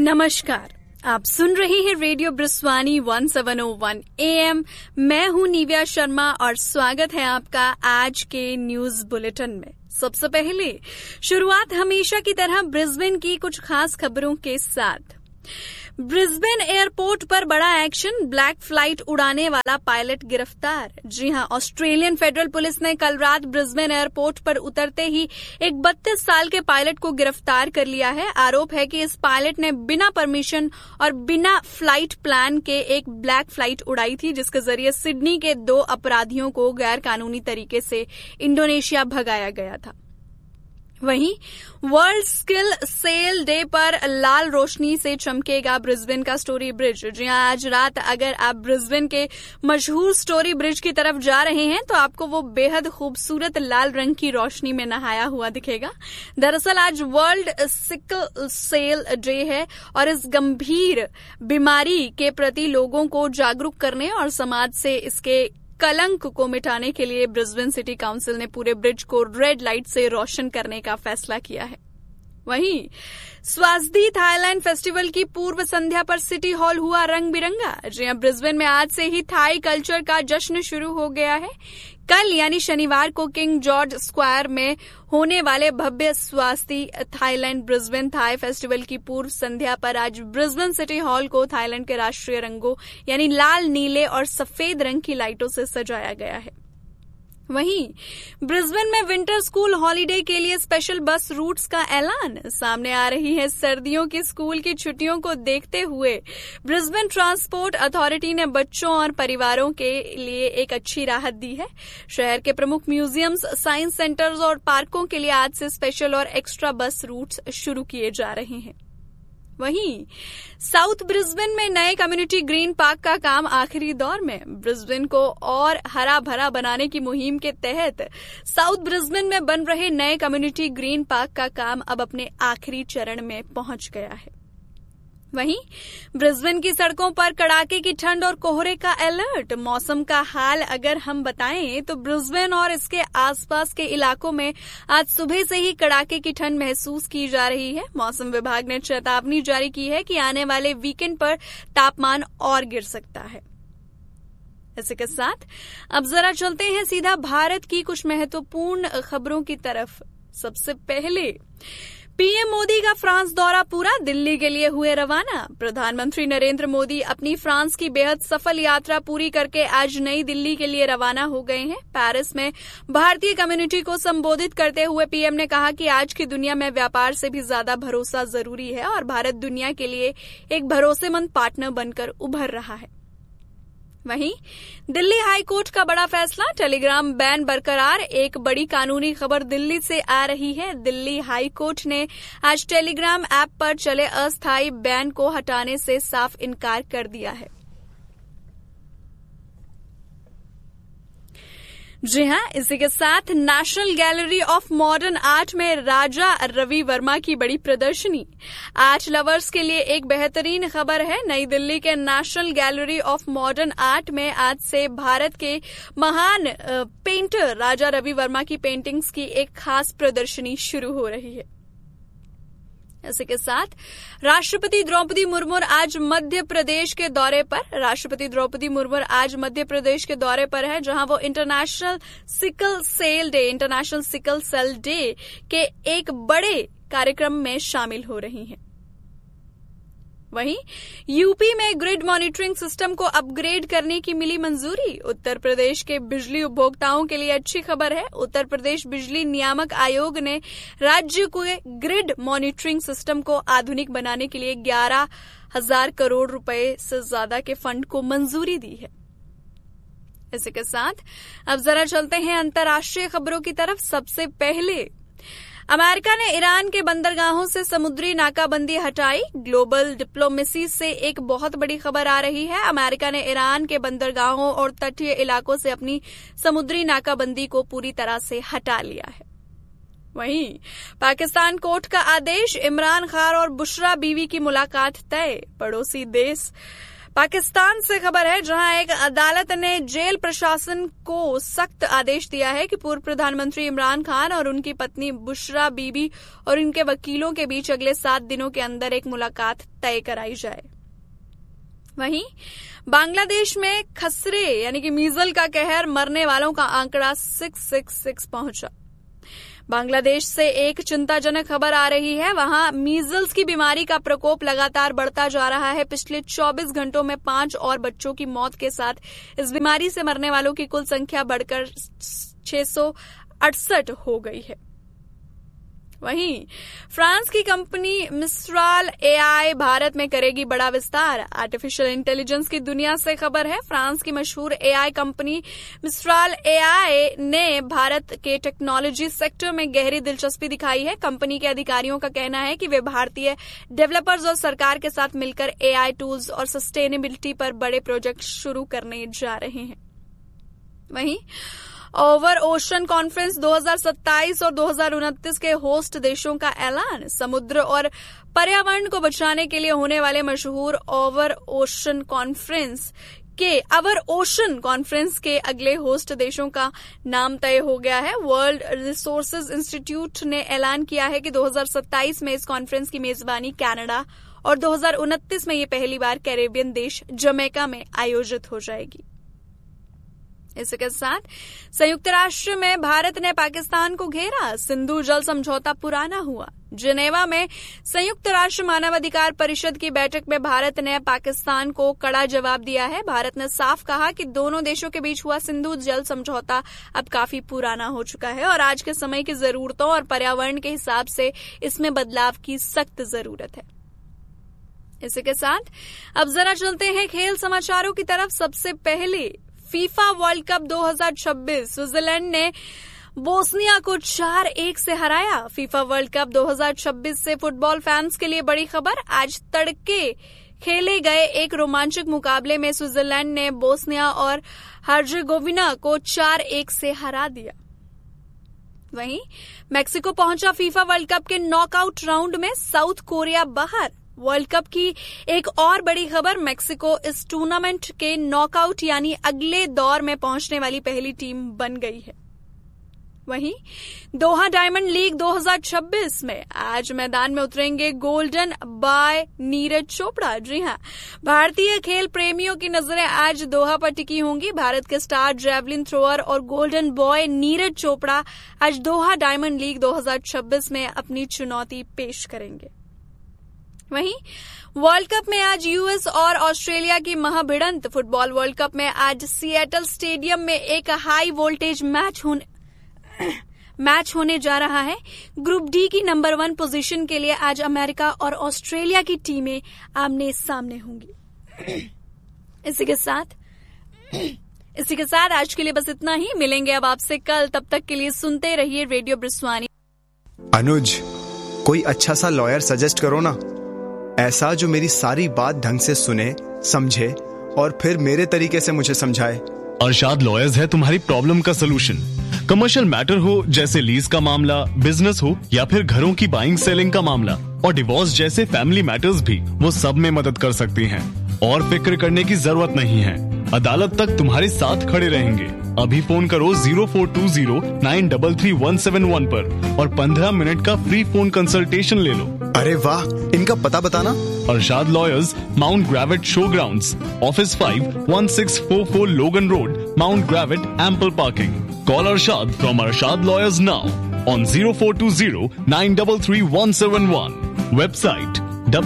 नमस्कार, आप सुन रहे हैं रेडियो ब्रिस्वानी 1701 AM। मैं हूं निव्या शर्मा और स्वागत है आपका आज के न्यूज बुलेटिन में। सबसे पहले शुरुआत हमेशा की तरह ब्रिस्बेन की कुछ खास खबरों के साथ। ब्रिस्बेन एयरपोर्ट पर बड़ा एक्शन, ब्लैक फ्लाइट उड़ाने वाला पायलट गिरफ्तार। जी हां, ऑस्ट्रेलियन फेडरल पुलिस ने कल रात ब्रिस्बेन एयरपोर्ट पर उतरते ही एक 32 साल के पायलट को गिरफ्तार कर लिया है। आरोप है कि इस पायलट ने बिना परमिशन और बिना फ्लाइट प्लान के एक ब्लैक फ्लाइट उड़ाई थी, जिसके जरिए सिडनी के 2 अपराधियों को गैर कानूनी तरीके से इंडोनेशिया भगाया गया था। वहीं वर्ल्ड स्किल सेल डे पर लाल रोशनी से चमकेगा ब्रिस्बेन का स्टोरी ब्रिज। जी हां, आज रात अगर आप ब्रिस्बेन के मशहूर स्टोरी ब्रिज की तरफ जा रहे हैं तो आपको वो बेहद खूबसूरत लाल रंग की रोशनी में नहाया हुआ दिखेगा। दरअसल आज वर्ल्ड सिकल सेल डे है और इस गंभीर बीमारी के प्रति लोगों को जागरूक करने और समाज से इसके कलंक को मिटाने के लिए ब्रिस्बेन सिटी काउंसिल ने पूरे ब्रिज को रेड लाइट से रोशन करने का फैसला किया है। वहीं स्वास्दी थाईलैंड फेस्टिवल की पूर्व संध्या पर सिटी हॉल हुआ रंग बिरंगा। जी हां, ब्रिस्बेन में आज से ही थाई कल्चर का जश्न शुरू हो गया है। कल यानी शनिवार को किंग जॉर्ज स्क्वायर में होने वाले भव्य स्वास्दी थाईलैंड ब्रिस्बेन थाई फेस्टिवल की पूर्व संध्या पर आज ब्रिस्बेन सिटी हॉल को थाईलैंड के राष्ट्रीय रंगों यानी लाल, नीले और सफेद रंग की लाइटों से सजाया गया है। वहीं ब्रिस्बेन में विंटर स्कूल हॉलिडे के लिए स्पेशल बस रूट्स का ऐलान। सामने आ रही है सर्दियों की स्कूल की छुट्टियों को देखते हुए ब्रिस्बेन ट्रांसपोर्ट अथॉरिटी ने बच्चों और परिवारों के लिए एक अच्छी राहत दी है। शहर के प्रमुख म्यूजियम्स, साइंस सेंटर्स और पार्कों के लिए आज से स्पेशल और एक्स्ट्रा बस रूट्स शुरू किए जा रहे हैं। वहीं साउथ ब्रिस्बेन में नए कम्युनिटी ग्रीन पार्क का काम आखिरी दौर में। ब्रिस्बेन को और हरा भरा बनाने की मुहिम के तहत साउथ ब्रिस्बेन में बन रहे नए कम्युनिटी ग्रीन पार्क का काम अब अपने आखिरी चरण में पहुंच गया है। वहीं ब्रिस्बेन की सड़कों पर कड़ाके की ठंड और कोहरे का अलर्ट। मौसम का हाल अगर हम बताएं तो ब्रिस्बेन और इसके आसपास के इलाकों में आज सुबह से ही कड़ाके की ठंड महसूस की जा रही है। मौसम विभाग ने चेतावनी जारी की है कि आने वाले वीकेंड पर तापमान और गिर सकता है। इसी के साथ अब जरा चलते हैं सीधा भारत की कुछ महत्वपूर्ण खबरों की तरफ। सबसे पहले पीएम मोदी का फ्रांस दौरा पूरा, दिल्ली के लिए हुए रवाना। प्रधानमंत्री नरेंद्र मोदी अपनी फ्रांस की बेहद सफल यात्रा पूरी करके आज नई दिल्ली के लिए रवाना हो गए हैं। पेरिस में भारतीय कम्युनिटी को संबोधित करते हुए पीएम ने कहा कि आज की दुनिया में व्यापार से भी ज्यादा भरोसा जरूरी है और भारत दुनिया के लिए एक भरोसेमंद पार्टनर बनकर उभर रहा है। वहीं दिल्ली हाई कोर्ट का बड़ा फैसला, टेलीग्राम बैन बरकरार। एक बड़ी कानूनी खबर दिल्ली से आ रही है। दिल्ली हाई कोर्ट ने आज टेलीग्राम ऐप पर चले अस्थायी बैन को हटाने से साफ इनकार कर दिया है। जी हां, इसी के साथ national gallery of modern art में राजा रवि वर्मा की बड़ी प्रदर्शनी। आर्ट लवर्स के लिए एक बेहतरीन खबर है। नई दिल्ली के national gallery of modern art में आज से भारत के महान पेंटर राजा रवि वर्मा की पेंटिंग्स की एक खास प्रदर्शनी शुरू हो रही है। इसी के साथ राष्ट्रपति द्रौपदी मुर्मू आज मध्य प्रदेश के दौरे पर। राष्ट्रपति द्रौपदी मुर्मू आज मध्य प्रदेश के दौरे पर है, जहां वो इंटरनेशनल सिकल सेल डे के एक बड़े कार्यक्रम में शामिल हो रही हैं। वहीं यूपी में ग्रिड मॉनिटरिंग सिस्टम को अपग्रेड करने की मिली मंजूरी। उत्तर प्रदेश के बिजली उपभोक्ताओं के लिए अच्छी खबर है। उत्तर प्रदेश बिजली नियामक आयोग ने राज्य के ग्रिड मॉनिटरिंग सिस्टम को आधुनिक बनाने के लिए 11,000 करोड़ रुपए से ज्यादा के फंड को मंजूरी दी है। इसी के साथ अब जरा चलते हैं अंतर्राष्ट्रीय खबरों की तरफ। सबसे पहले अमेरिका ने ईरान के बंदरगाहों से समुद्री नाकाबंदी हटाई। ग्लोबल डिप्लोमेसी से एक बहुत बड़ी खबर आ रही है। अमेरिका ने ईरान के बंदरगाहों और तटीय इलाकों से अपनी समुद्री नाकाबंदी को पूरी तरह से हटा लिया है। वहीं पाकिस्तान कोर्ट का आदेश, इमरान खान और बुशरा बीवी की मुलाकात तय। पड़ोसी देश पाकिस्तान से खबर है, जहां एक अदालत ने जेल प्रशासन को सख्त आदेश दिया है कि पूर्व प्रधानमंत्री इमरान खान और उनकी पत्नी बुशरा बीबी और उनके वकीलों के बीच अगले 7 दिनों के अंदर एक मुलाकात तय कराई जाए। वहीं बांग्लादेश में खसरे यानी कि मीजल का कहर, मरने वालों का आंकड़ा 666 पहुंचा। बांग्लादेश से एक चिंताजनक खबर आ रही है। वहां मीजल्स की बीमारी का प्रकोप लगातार बढ़ता जा रहा है। पिछले 24 घंटों में 5 और बच्चों की मौत के साथ इस बीमारी से मरने वालों की कुल संख्या बढ़कर 668 हो गई है। वहीं फ्रांस की कंपनी मिस्ट्राल एआई भारत में करेगी बड़ा विस्तार। आर्टिफिशियल इंटेलिजेंस की दुनिया से खबर है। फ्रांस की मशहूर एआई कंपनी मिस्ट्राल एआई ने भारत के टेक्नोलॉजी सेक्टर में गहरी दिलचस्पी दिखाई है। कंपनी के अधिकारियों का कहना है कि वे भारतीय डेवलपर्स और सरकार के साथ मिलकर एआई टूल्स और सस्टेनेबिलिटी पर बड़े प्रोजेक्ट शुरू करने जा रहे हैं। वहीं ओवर ओशन कॉन्फ्रेंस 2027 और 2029 के होस्ट देशों का ऐलान। समुद्र और पर्यावरण को बचाने के लिए होने वाले मशहूर ओवर ओशन कॉन्फ्रेंस के अगले होस्ट देशों का नाम तय हो गया है। वर्ल्ड रिसोर्सेज इंस्टीट्यूट ने ऐलान किया है कि 2027 में इस कॉन्फ्रेंस की मेजबानी कनाडा और 2029 में ये पहली बार कैरेबियन देश जमैका में आयोजित हो जाएगी। इसके साथ संयुक्त राष्ट्र में भारत ने पाकिस्तान को घेरा। सिंधु जल समझौता पुराना हुआ। जिनेवा में संयुक्त राष्ट्र मानवाधिकार परिषद की बैठक में भारत ने पाकिस्तान को कड़ा जवाब दिया है। भारत ने साफ कहा कि दोनों देशों के बीच हुआ सिंधु जल समझौता अब काफी पुराना हो चुका है और आज के समय की जरूरतों और पर्यावरण के हिसाब से इसमें बदलाव की सख्त जरूरत है। इसी के साथ अब जरा चलते हैं खेल समाचारों की तरफ। सबसे पहले फीफा वर्ल्ड कप 2026 स्विट्जरलैंड ने बोस्निया को 4-1 से हराया। फीफा वर्ल्ड कप 2026 से फुटबॉल फैंस के लिए बड़ी खबर। आज तड़के खेले गए एक रोमांचक मुकाबले में स्विट्जरलैंड ने बोस्निया और हर्जेगोविना को 4-1 से हरा दिया। वहीं मैक्सिको पहुंचा फीफा वर्ल्ड कप के नॉकआउट राउंड में, साउथ कोरिया बाहर। वर्ल्ड कप की एक और बड़ी खबर, मैक्सिको इस टूर्नामेंट के नॉकआउट यानी अगले दौर में पहुंचने वाली पहली टीम बन गई है। वहीं दोहा डायमंड लीग 2026 में आज मैदान में उतरेंगे गोल्डन बॉय नीरज चोपड़ा। जी हां, भारतीय खेल प्रेमियों की नजरें आज दोहा पर टिकी होंगी। भारत के स्टार जैवलिन थ्रोअर और गोल्डन बॉय नीरज चोपड़ा आज दोहा डायमंड लीग 2026 में अपनी चुनौती पेश करेंगे। वहीं वर्ल्ड कप में आज यूएस और ऑस्ट्रेलिया की महाभिड़ंत। फुटबॉल वर्ल्ड कप में आज सिएटल स्टेडियम में एक हाई वोल्टेज मैच होने जा रहा है। ग्रुप डी की नंबर 1 पोजीशन के लिए आज अमेरिका और ऑस्ट्रेलिया की टीमें आमने सामने होंगी। इसी के साथ आज के लिए बस इतना ही। मिलेंगे अब आपसे कल, तब तक के लिए सुनते रहिए रेडियो ब्रिस्वानी। अनुज, कोई अच्छा सा लॉयर सजेस्ट करो ना, ऐसा जो मेरी सारी बात ढंग से सुने, समझे और फिर मेरे तरीके से मुझे समझाए। अरशाद लॉयर्स है तुम्हारी प्रॉब्लम का सलूशन। कमर्शियल मैटर हो जैसे लीज का मामला, बिजनेस हो या फिर घरों की बाइंग सेलिंग का मामला और डिवोर्स जैसे फैमिली मैटर्स भी, वो सब में मदद कर सकती हैं। और फिक्र करने की जरूरत नहीं है, अदालत तक तुम्हारे साथ खड़े रहेंगे। अभी फोन करो 0420933171 पर और 15 मिनट का फ्री फोन कंसल्टेशन ले लो। अरे वाह, इनका पता बताना। Arshad lawyers, mount ग्रेविट show grounds, office 5, 1644 लोगन road, mount ग्रेविट, ample parking. Call Arshad from Arshad Lawyers now on 0420933171. Website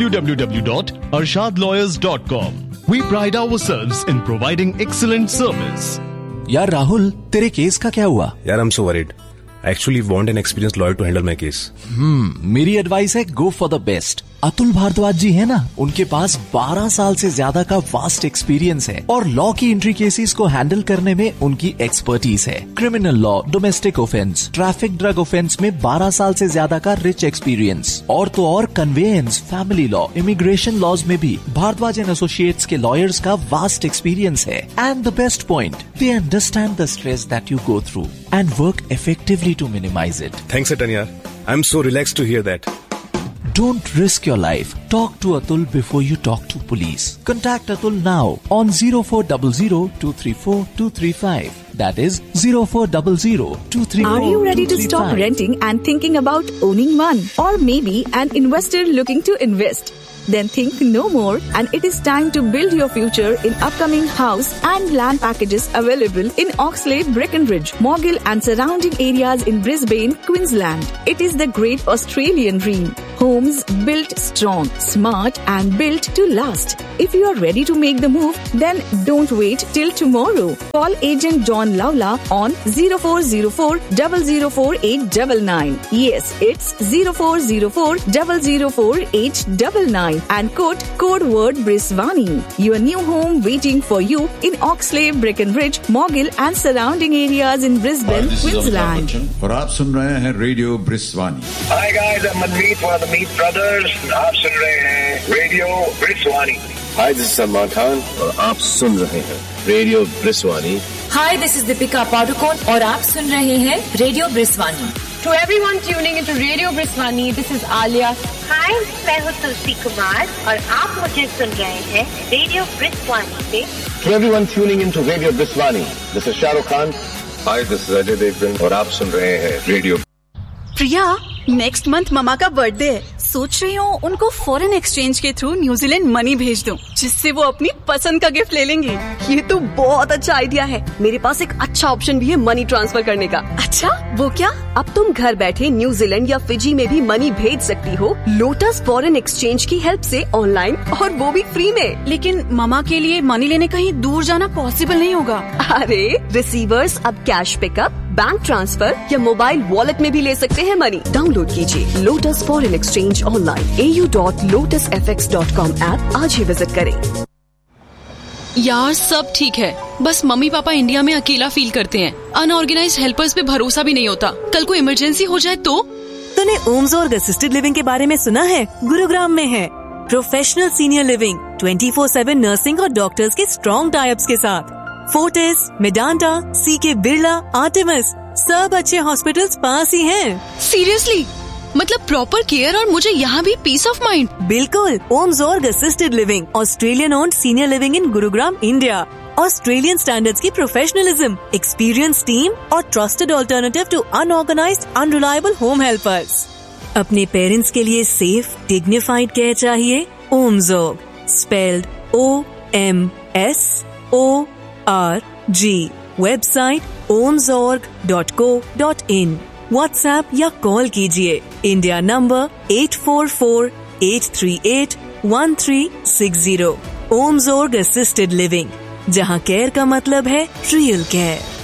www.arshadlawyers.com. We pride ourselves in providing excellent service. यार राहुल, तेरे केस का क्या हुआ? यार I'm so worried. I actually want an experienced lawyer to handle my case. मेरी advice है go for the best. Atul Bhardwaj जी है ना, उनके पास 12 साल से ज्यादा का वास्ट एक्सपीरियंस है और लॉ की एंट्री केसेस को हैंडल करने में उनकी एक्सपर्टीज है। Criminal law, domestic offence, traffic, drug offence में 12 साल से ज्यादा का रिच एक्सपीरियंस। और तो और conveyance, family law, immigration laws में भी भारद्वाज एंड एसोसिएट्स के लॉयर्स का वास्ट एक्सपीरियंस है। And the best point, they understand the stress that you go through and work effectively to minimize it. Thanks, Atan, yaar. I'm so relaxed to hear that. Don't risk your life. Talk to Atul before you talk to police. Contact Atul now on 0400-234-235. That is 0400-234-235. Are you ready to stop renting and thinking about owning one? Or maybe an investor looking to invest? Then think no more, and it is time to build your future in upcoming house and land packages available in Oxlade, Breckenridge, Moggill and surrounding areas in Brisbane, Queensland. It is the great Australian dream. Homes built strong, smart and built to last. If you are ready to make the move, then don't wait till tomorrow. Call agent John Lawla on 0404-004-899. Yes, it's 0404-004-899. And quote code word Briswani. Your new home waiting for you in Oxlade, Breckenridge, Moggill and surrounding areas in Brisbane, Queensland. और आप सुन रहे हैं radio ब्रिस्वानी. Hi guys, I'm Manmeet from the Meet Brothers. आप सुन रहे हैं radio ब्रिस्वानी. Hi, this is Salman Khan और आप सुन रहे हैं radio ब्रिस्वानी. Hi, this is Deepika Padukone और आप सुन रहे हैं radio ब्रिस्वानी. To everyone tuning into Radio Briswani, this is Alia. Hi, मैं हूँ तुलसी कुमार और आप मुझे सुन रहे हैं रेडियो ब्रिस्वानी से. To everyone tuning into Radio Briswani, this is Shah Rukh Khan. Hi, this is Ajay Devgan और आप सुन रहे हैं रेडियो. प्रिया, नेक्स्ट मंथ ममा का बर्थडे है. सोच रही हूँ उनको फॉरेन एक्सचेंज के थ्रू न्यूजीलैंड मनी भेज दूँ, जिससे वो अपनी पसंद का गिफ्ट ले लेंगी. ये तो बहुत अच्छा आइडिया है. मेरे पास एक अच्छा ऑप्शन भी है मनी ट्रांसफर करने का. अच्छा, वो क्या? अब तुम घर बैठे न्यूजीलैंड या फिजी में भी मनी भेज सकती हो लोटस फॉरेन एक्सचेंज की हेल्प से ऑनलाइन, और वो भी फ्री में. लेकिन ममा के लिए मनी लेने कहीं दूर जाना पॉसिबल नहीं होगा. अरे रिसीवर्स अब कैश पिकअप, बैंक ट्रांसफर या मोबाइल वॉलेट में भी ले सकते हैं मनी. डाउनलोड कीजिए lotus foreign exchange online au.lotusfx.com app आज ही विजिट करें. यार सब ठीक है, बस मम्मी पापा इंडिया में अकेला फील करते हैं. अनऑर्गेनाइज्ड हेल्पर्स पे भरोसा भी नहीं होता. कल को इमरजेंसी हो जाए तो? तूने ओम्सोर्ग असिस्टेड लिविंग के बारे में सुना है? गुरुग्राम में है. प्रोफेशनल सीनियर लिविंग, 24/7 नर्सिंग और डॉक्टर्स के स्ट्रॉन्ग टाइप्स के साथ. फोर्टिस, मेडांटा, सीके बिरला, आर्टेमिस, सब अच्छे हॉस्पिटल्स पास ही हैं. सीरियसली? मतलब प्रॉपर केयर और मुझे यहाँ भी पीस ऑफ माइंड. बिल्कुल. ओम्सोर्ग assisted living, Australian owned senior living in Gurugram, India. Australian standards की प्रोफेशनलिज्म, एक्सपीरियंस टीम और trusted alternative to unorganised unreliable home helpers. अपने पेरेंट्स के लिए सेफ डिग्निफाइड केयर चाहिए? ओम्सोर्ग, spelled OMSORG. Website omsorg.co.in. WhatsApp या call कीजिए. India number 844-838-1360. ओम्सोर्ग assisted living, जहां care का मतलब है रियल केयर.